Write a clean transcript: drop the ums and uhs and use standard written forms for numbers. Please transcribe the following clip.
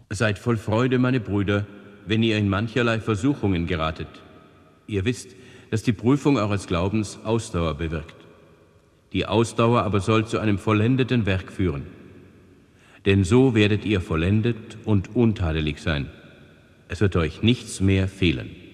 Seid voll Freude, meine Brüder, wenn ihr in mancherlei Versuchungen geratet. Ihr wisst, dass die Prüfung eures Glaubens Ausdauer bewirkt. Die Ausdauer aber soll zu einem vollendeten Werk führen. Denn so werdet ihr vollendet und untadelig sein. Es wird euch nichts mehr fehlen.